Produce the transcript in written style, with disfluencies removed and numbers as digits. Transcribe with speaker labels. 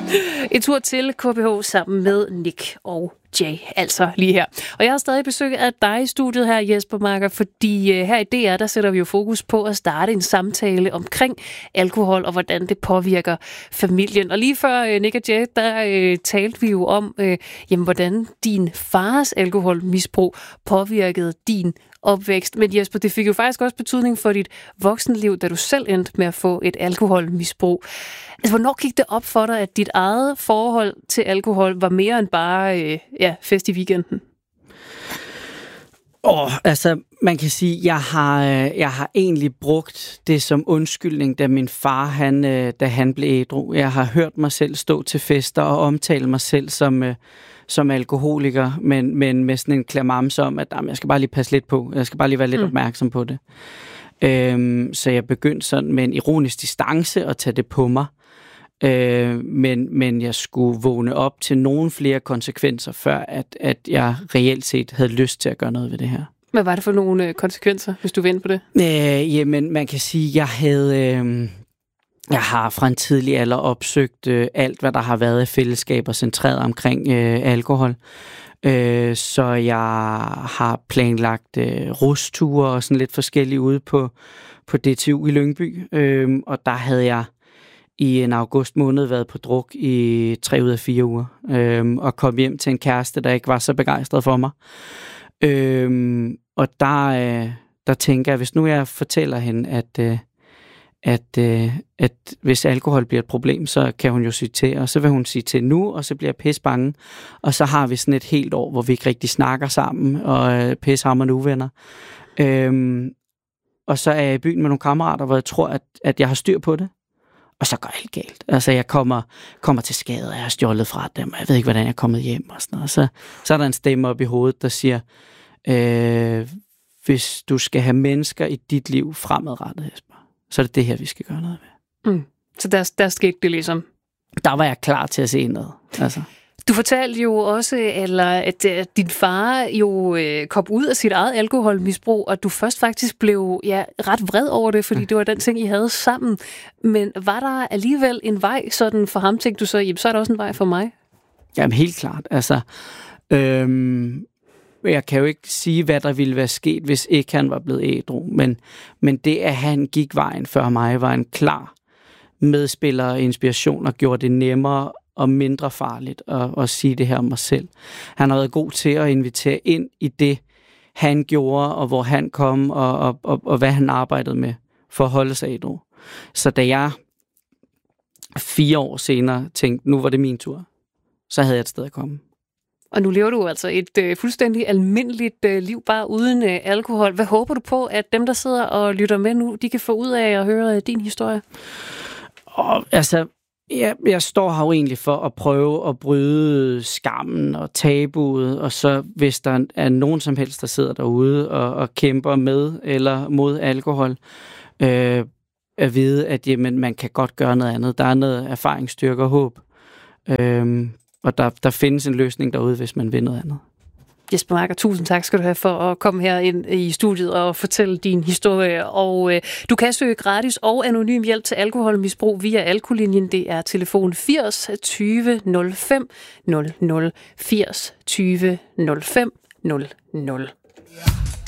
Speaker 1: En tur til KBH sammen med Nick og Jay, altså lige her. Og jeg har stadig besøg af dig i studiet her, Jesper Marker, fordi her i DR, der sætter vi jo fokus på at starte en samtale omkring alkohol og hvordan det påvirker familien. Og lige før Nick og Jay, der talte vi jo om, hvordan din fars alkoholmisbrug påvirkede din opvækst. Men Jesper, det fik jo faktisk også betydning for dit voksenliv, da du selv endte med at få et alkoholmisbrug. Altså, hvornår gik det op for dig, at dit eget forhold til alkohol var mere end bare fest i weekenden?
Speaker 2: Altså, man kan sige, jeg har egentlig brugt det som undskyldning, da min far, da han blev ædru. Jeg har hørt mig selv stå til fester og omtale mig selv som alkoholiker, men med sådan en klamamse om, at jeg skal bare lige passe lidt på. Jeg skal bare lige være lidt opmærksom på det. Så jeg begyndte sådan med en ironisk distance at tage det på mig. Men jeg skulle vågne op til nogle flere konsekvenser, før at jeg reelt set havde lyst til at gøre noget ved det her.
Speaker 1: Hvad var det for nogle konsekvenser, hvis du vendte på det?
Speaker 2: Jamen, man kan sige, jeg har fra en tidlig alder opsøgt alt, hvad der har været af fællesskaber centreret omkring alkohol. Så jeg har planlagt rusture og sådan lidt forskellige ude på DTU i Lyngby. Og der havde jeg i en august måned været på druk i 3 ud af 4 uger. Og kom hjem til en kæreste, der ikke var så begejstret for mig. Og der tænker jeg, hvis nu jeg fortæller hende, at hvis alkohol bliver et problem, så kan hun jo sige til, og så vil hun sige til nu, og så bliver jeg pisse bange. Og så har vi sådan et helt år, hvor vi ikke rigtig snakker sammen, og pissehamrende uvenner. Og så er jeg i byen med nogle kammerater, hvor jeg tror, at jeg har styr på det. Og så går alt galt. Altså, jeg kommer til skade, og jeg har stjålet fra dem, og jeg ved ikke, hvordan jeg er kommet hjem og sådan noget. Så er der en stemme op i hovedet, der siger, hvis du skal have mennesker i dit liv fremadrettet, Jesper, så er det her, vi skal gøre noget ved.
Speaker 1: Så der skete det ligesom?
Speaker 2: Der var jeg klar til at se noget. Altså.
Speaker 1: Du fortalte jo også, at din far jo kom ud af sit eget alkoholmisbrug, og du først faktisk blev ret vred over det, fordi det var den ting, I havde sammen. Men var der alligevel en vej sådan for ham, tænkte du så, jamen, så er der også en vej for mig?
Speaker 2: Jamen helt klart. Altså, jeg kan jo ikke sige, hvad der ville være sket, hvis ikke han var blevet ædru. Men det, at han gik vejen før mig, var en klar medspiller og inspiration, og gjorde det nemmere og mindre farligt at sige det her om mig selv. Han har været god til at invitere ind i det, han gjorde, og hvor han kom, og hvad han arbejdede med for at holde sig ædru. Så da jeg 4 år senere tænkte, nu var det min tur, så havde jeg et sted at komme.
Speaker 1: Og nu lever du altså et fuldstændig almindeligt liv, bare uden alkohol. Hvad håber du på, at dem, der sidder og lytter med nu, de kan få ud af at høre din historie?
Speaker 2: Altså, jeg står her jo egentlig for at prøve at bryde skammen og tabuet, og så hvis der er nogen som helst, der sidder derude og kæmper med eller mod alkohol, at vide, at jamen, man kan godt gøre noget andet. Der er noget erfaring, styrke og håb. Og der findes en løsning derude, hvis man vil noget andet.
Speaker 1: Jesper Marker, tusind tak skal du have for at komme her ind i studiet og fortælle din historie. Og du kan søge gratis og anonym hjælp til alkoholmisbrug via Alkolinjen. Det er telefon 80 20 05 00 80 20 05 00.